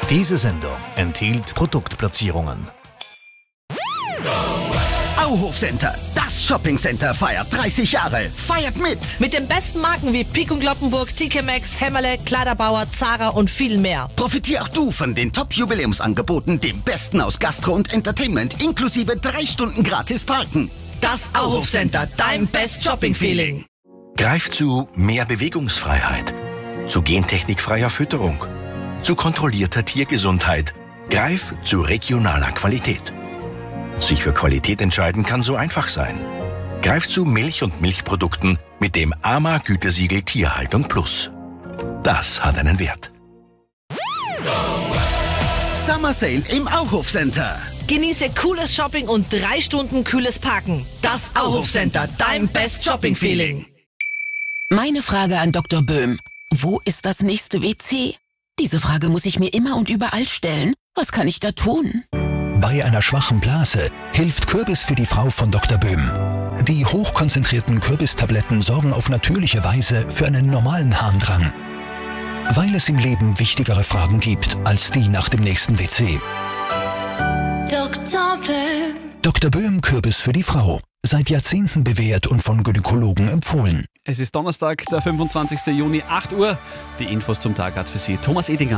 Diese Sendung enthielt Produktplatzierungen. Auhof-Center, das Shoppingcenter feiert 30 Jahre. Feiert mit! Mit den besten Marken wie Pik und Kloppenburg, TK Maxx, Hämmerle, Kleiderbauer, Zara und viel mehr. Profitier auch du von den Top-Jubiläumsangeboten, dem Besten aus Gastro und Entertainment, inklusive 3 Stunden gratis Parken. Das Auhof-Center, dein Best Shopping-Feeling. Greif zu mehr Bewegungsfreiheit, zu gentechnikfreier Fütterung, zu kontrollierter Tiergesundheit. Greif zu regionaler Qualität. Sich für Qualität entscheiden kann so einfach sein. Greif zu Milch und Milchprodukten mit dem AMA-Gütesiegel Tierhaltung Plus. Das hat einen Wert. Summer Sale im Auhof-Center. Genieße cooles Shopping und 3 Stunden kühles Parken. Das Auhof-Center, dein Best Shopping-Feeling. Meine Frage an Dr. Böhm. Wo ist das nächste WC? Diese Frage muss ich mir immer und überall stellen. Was kann ich da tun? Bei einer schwachen Blase hilft Kürbis für die Frau von Dr. Böhm. Die hochkonzentrierten Kürbistabletten sorgen auf natürliche Weise für einen normalen Harndrang. Weil es im Leben wichtigere Fragen gibt als die nach dem nächsten WC. Dr. Böhm. Dr. Böhm Kürbis für die Frau. Seit Jahrzehnten bewährt und von Gynäkologen empfohlen. Es ist Donnerstag, der 25. Juni, 8 Uhr. Die Infos zum Tag hat für Sie Thomas Edinger.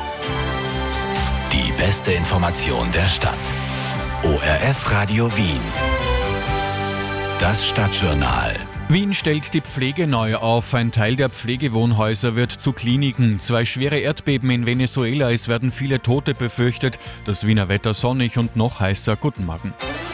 Die beste Information der Stadt. ORF Radio Wien. Das Stadtjournal. Wien stellt die Pflege neu auf. Ein Teil der Pflegewohnhäuser wird zu Kliniken. 2 schwere Erdbeben in Venezuela. Es werden viele Tote befürchtet. Das Wiener Wetter sonnig und noch heißer. Guten Morgen.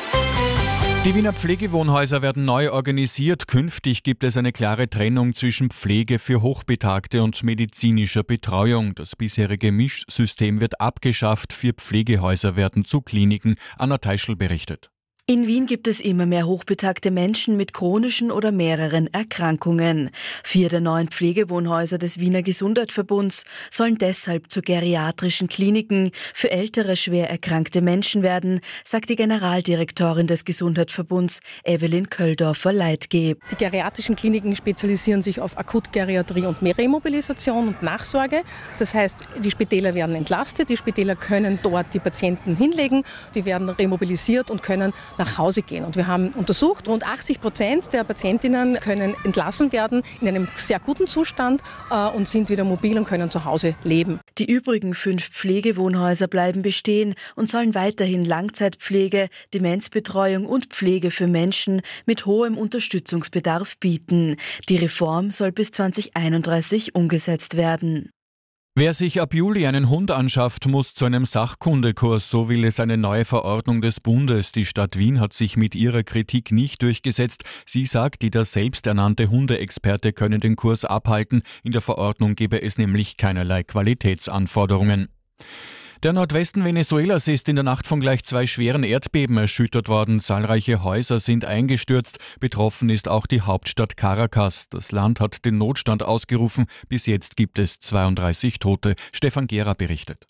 Die Wiener Pflegewohnhäuser werden neu organisiert. Künftig gibt es eine klare Trennung zwischen Pflege für Hochbetagte und medizinischer Betreuung. Das bisherige Mischsystem wird abgeschafft. 4 Pflegehäuser werden zu Kliniken. Anna Teischl berichtet. In Wien gibt es immer mehr hochbetagte Menschen mit chronischen oder mehreren Erkrankungen. 4 der 9 Pflegewohnhäuser des Wiener Gesundheitsverbunds sollen deshalb zu geriatrischen Kliniken für ältere, schwer erkrankte Menschen werden, sagt die Generaldirektorin des Gesundheitsverbunds, Evelyn Köldorfer-Leitgeb. Die geriatrischen Kliniken spezialisieren sich auf Akutgeriatrie und Remobilisation und Nachsorge. Das heißt, die Spitäler werden entlastet, die Spitäler können dort die Patienten hinlegen, die werden remobilisiert und können nach Hause gehen. Und wir haben untersucht, rund 80% der Patientinnen können entlassen werden in einem sehr guten Zustand und sind wieder mobil und können zu Hause leben. Die übrigen 5 Pflegewohnhäuser bleiben bestehen und sollen weiterhin Langzeitpflege, Demenzbetreuung und Pflege für Menschen mit hohem Unterstützungsbedarf bieten. Die Reform soll bis 2031 umgesetzt werden. Wer sich ab Juli einen Hund anschafft, muss zu einem Sachkundekurs. So will es eine neue Verordnung des Bundes. Die Stadt Wien hat sich mit ihrer Kritik nicht durchgesetzt. Sie sagt, der selbsternannte Hundeexperte könne den Kurs abhalten. In der Verordnung gebe es nämlich keinerlei Qualitätsanforderungen. Der Nordwesten Venezuelas ist in der Nacht von gleich 2 schweren Erdbeben erschüttert worden. Zahlreiche Häuser sind eingestürzt. Betroffen ist auch die Hauptstadt Caracas. Das Land hat den Notstand ausgerufen. Bis jetzt gibt es 32 Tote. Stefan Gera berichtet.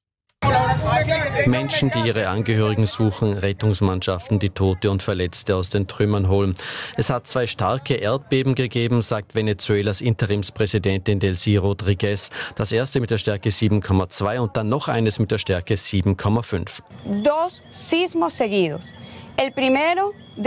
Menschen, die ihre Angehörigen suchen, Rettungsmannschaften, die Tote und Verletzte aus den Trümmern holen. Es hat 2 starke Erdbeben gegeben, sagt Venezuelas Interimspräsidentin Delcy Rodriguez. Das erste mit der Stärke 7,2 und dann noch eines mit der Stärke 7,5. 2 sismos seguidos. El primero de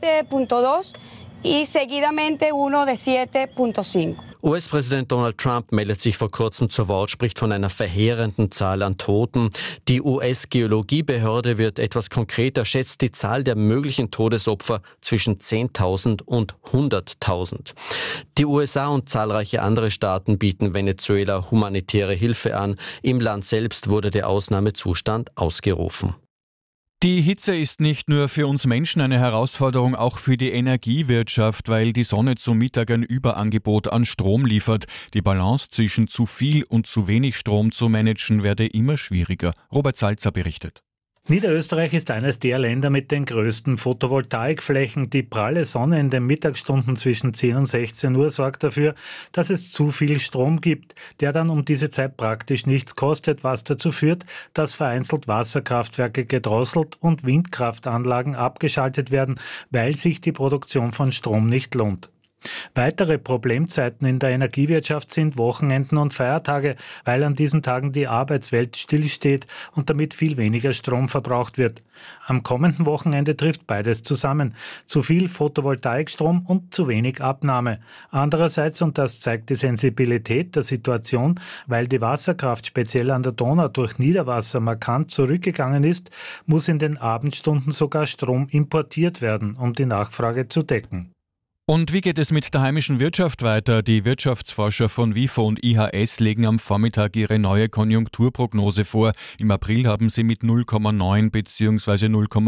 7.2 y seguidamente uno de 7.5. US-Präsident Donald Trump meldet sich vor kurzem zu Wort, spricht von einer verheerenden Zahl an Toten. Die US-Geologiebehörde wird etwas konkreter, schätzt die Zahl der möglichen Todesopfer zwischen 10.000 und 100.000. Die USA und zahlreiche andere Staaten bieten Venezuela humanitäre Hilfe an. Im Land selbst wurde der Ausnahmezustand ausgerufen. Die Hitze ist nicht nur für uns Menschen eine Herausforderung, auch für die Energiewirtschaft, weil die Sonne zum Mittag ein Überangebot an Strom liefert. Die Balance zwischen zu viel und zu wenig Strom zu managen werde immer schwieriger. Robert Salzer berichtet. Niederösterreich ist eines der Länder mit den größten Photovoltaikflächen. Die pralle Sonne in den Mittagsstunden zwischen 10 und 16 Uhr sorgt dafür, dass es zu viel Strom gibt, der dann um diese Zeit praktisch nichts kostet, was dazu führt, dass vereinzelt Wasserkraftwerke gedrosselt und Windkraftanlagen abgeschaltet werden, weil sich die Produktion von Strom nicht lohnt. Weitere Problemzeiten in der Energiewirtschaft sind Wochenenden und Feiertage, weil an diesen Tagen die Arbeitswelt stillsteht und damit viel weniger Strom verbraucht wird. Am kommenden Wochenende trifft beides zusammen. Zu viel Photovoltaikstrom und zu wenig Abnahme. Andererseits, und das zeigt die Sensibilität der Situation, weil die Wasserkraft speziell an der Donau durch Niederwasser markant zurückgegangen ist, muss in den Abendstunden sogar Strom importiert werden, um die Nachfrage zu decken. Und wie geht es mit der heimischen Wirtschaft weiter? Die Wirtschaftsforscher von WIFO und IHS legen am Vormittag ihre neue Konjunkturprognose vor. Im April haben sie mit 0,9 bzw.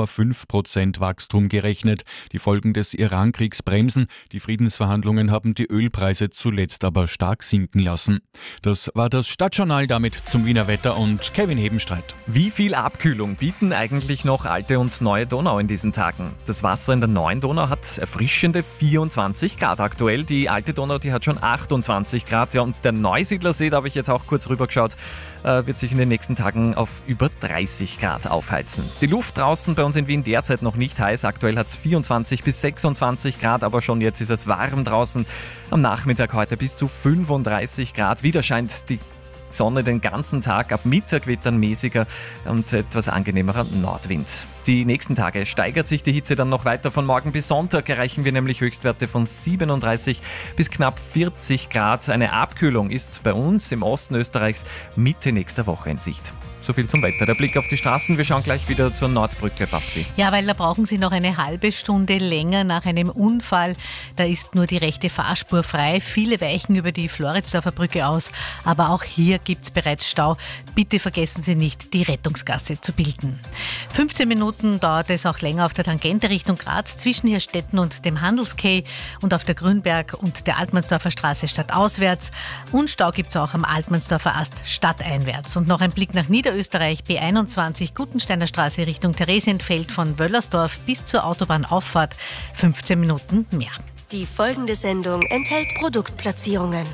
0,5% Wachstum gerechnet. Die Folgen des Iran-Kriegs bremsen. Die Friedensverhandlungen haben die Ölpreise zuletzt aber stark sinken lassen. Das war das Stadtjournal, damit zum Wiener Wetter und Kevin Hebenstreit. Wie viel Abkühlung bieten eigentlich noch alte und neue Donau in diesen Tagen? Das Wasser in der neuen Donau hat erfrischende 24 Grad aktuell. Die alte Donau, die hat schon 28 Grad. Ja, und der Neusiedlersee, da habe ich jetzt auch kurz rübergeschaut, wird sich in den nächsten Tagen auf über 30 Grad aufheizen. Die Luft draußen bei uns in Wien derzeit noch nicht heiß. Aktuell hat es 24 bis 26 Grad, aber schon jetzt ist es warm draußen. Am Nachmittag heute bis zu 35 Grad. Wieder scheint die Sonne den ganzen Tag, ab Mittag wird dann mäßiger und etwas angenehmerer Nordwind. Die nächsten Tage steigert sich die Hitze dann noch weiter. Von morgen bis Sonntag erreichen wir nämlich Höchstwerte von 37 bis knapp 40 Grad. Eine Abkühlung ist bei uns im Osten Österreichs Mitte nächster Woche in Sicht. So viel zum Wetter. Der Blick auf die Straßen. Wir schauen gleich wieder zur Nordbrücke, Babsi. Ja, weil da brauchen Sie noch eine halbe Stunde länger nach einem Unfall. Da ist nur die rechte Fahrspur frei. Viele weichen über die Floridsdorfer Brücke aus. Aber auch hier gibt es bereits Stau. Bitte vergessen Sie nicht, die Rettungsgasse zu bilden. 15 Minuten dauert es auch länger auf der Tangente Richtung Graz zwischen Hirstetten und dem Handelskay und auf der Grünberg und der Altmannsdorfer Straße stadtauswärts. Und Stau gibt es auch am Altmannsdorfer Ast stadteinwärts. Und noch ein Blick nach Niederösterreich, B21 Gutensteiner Straße Richtung Theresienfeld von Wöllersdorf bis zur Autobahnauffahrt 15 Minuten mehr. Die folgende Sendung enthält Produktplatzierungen.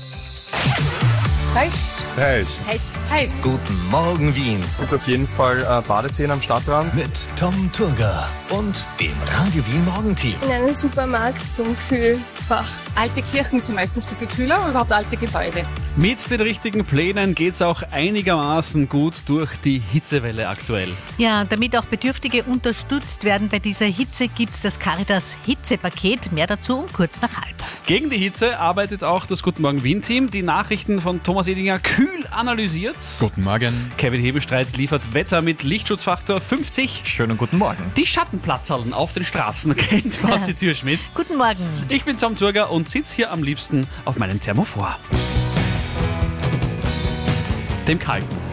Heiß. Guten Morgen, Wien. Es gibt auf jeden Fall Badeseen am Stadtrand. Mit Tom Turger und dem Radio Wien Morgenteam. In einem Supermarkt zum Kühlfach. Alte Kirchen sind meistens ein bisschen kühler und überhaupt alte Gebäude. Mit den richtigen Plänen geht es auch einigermaßen gut durch die Hitzewelle aktuell. Ja, damit auch Bedürftige unterstützt werden bei dieser Hitze, gibt es das Caritas Hitzepaket. Mehr dazu um kurz nach halb. Gegen die Hitze arbeitet auch das Guten Morgen Wien-Team. Die Nachrichten von Thomas Edinger kühl analysiert. Guten Morgen. Kevin Hebenstreit liefert Wetter mit Lichtschutzfaktor 50. Schönen guten Morgen. Die Schattenplatzerln auf den Straßen kennt Babsi Zürschmidt. Guten Morgen. Ich bin Tom Turger und sitze hier am liebsten auf meinem Thermophor. Dem Kalten.